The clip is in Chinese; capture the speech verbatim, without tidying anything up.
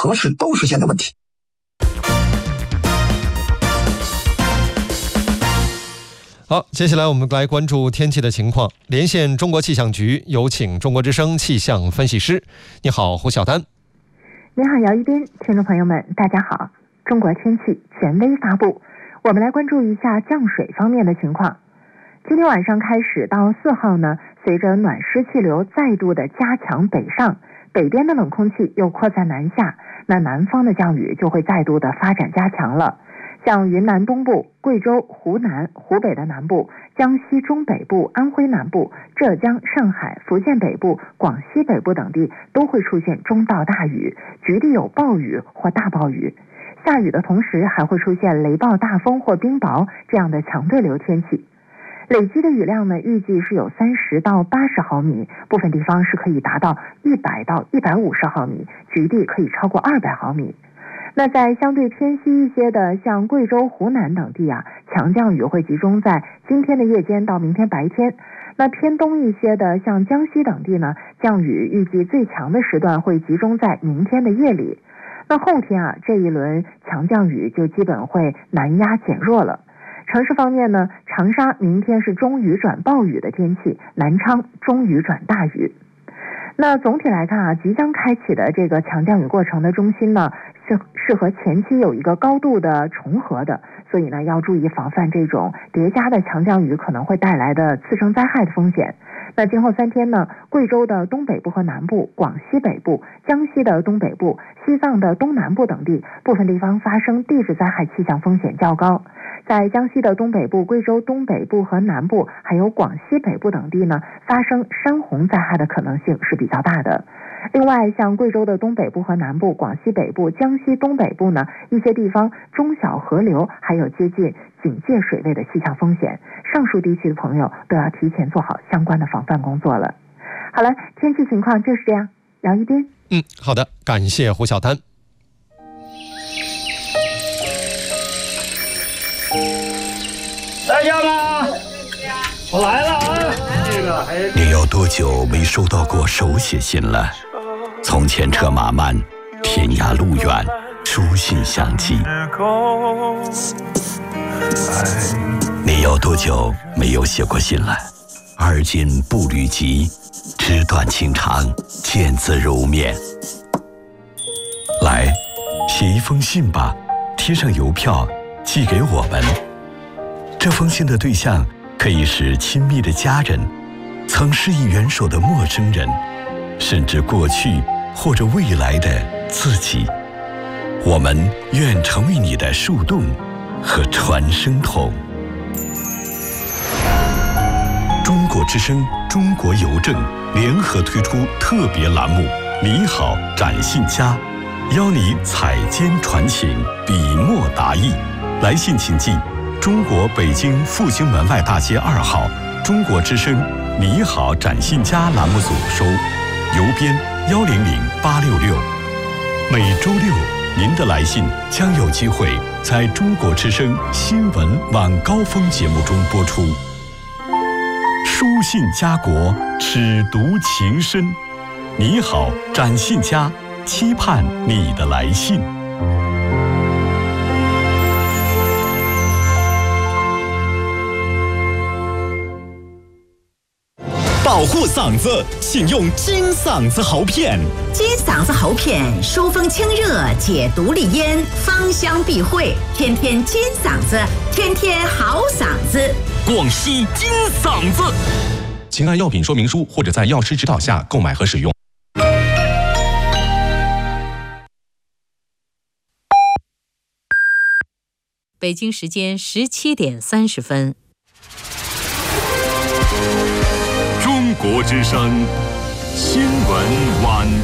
何时都是现在问题。 好，接下来我们来关注天气的情况。连线中国气象局，有请中国之声气象分析师。你好，胡晓丹。 你好，姚一斌。听众朋友们，大家好。中国天气权威发布，我们来关注一下降水方面的情况。今天晚上开始到四号呢，随着暖湿气流再度的加强北上，北边的冷空气又扩散南下，那南方的降雨就会再度的发展加强了。像云南东部、贵州、湖南、湖北的南部、江西中北部、安徽南部、浙江、上海、福建北部、广西北部等地都会出现中到大雨，局地有暴雨或大暴雨。下雨的同时还会出现雷暴大风或冰雹这样的强对流天气。累积的雨量呢，预计是有三十到八十毫米，部分地方是可以达到一百到一百五十毫米，局地可以超过二百毫米。那在相对偏西一些的像贵州、湖南等地啊，强降雨会集中在今天的夜间到明天白天。那偏东一些的像江西等地呢，降雨预计最强的时段会集中在明天的夜里。那后天啊，这一轮强降雨就基本会南压减弱了。城市方面呢，长沙明天是中雨转暴雨的天气，南昌中雨转大雨。那总体来看啊，即将开启的这个强降雨过程的中心呢，是是和前期有一个高度的重合的，所以呢要注意防范这种叠加的强降雨可能会带来的次生灾害的风险。那今后三天呢，贵州的东北部和南部、广西北部、江西的东北部、西藏的东南部等地，部分地方发生地质灾害气象风险较高。在江西的东北部、贵州东北部和南部，还有广西北部等地呢，发生山洪灾害的可能性是比较大的。另外，像贵州的东北部和南部、广西北部、江西东北部呢，一些地方中小河流还有接近警戒水位的气象风险，上述地区的朋友都要提前做好相关的防范工作了。好了，天气情况就是这样。姚一斌。 嗯，好的，感谢胡晓丹。 在家吗？我来了啊！这个还你有多久没收到过手写信了？从前车马慢，天涯路远，书信相寄。你有多久没有写过信了？而今步履急，纸短情长，见字如面。来，写一封信吧，贴上邮票，寄给我们。这封信的对象可以是亲密的家人，曾施以援手的陌生人，甚至过去或者未来的自己。我们愿成为你的树洞和传声筒。中国之声、中国邮政联合推出特别栏目“你好，展信佳”，邀你采笺传情，笔墨达意。来信请寄中国北京复兴门外大街二号中国之声“你好，展信佳”栏目组收，邮编幺零零八六六。每周六，您的来信将有机会在中国之声新闻晚高峰节目中播出。书信家国，尺读情深。你好，展信佳，期盼你的来信。 保护嗓子，请用金嗓子喉片。 金嗓子喉片疏风清热，解毒利咽，芳香避秽，天天金嗓子，天天好嗓子。 广西金嗓子，请按药品说明书或者在药师指导下购买和使用。 北京时间十七点三十分。 中国之声新闻晚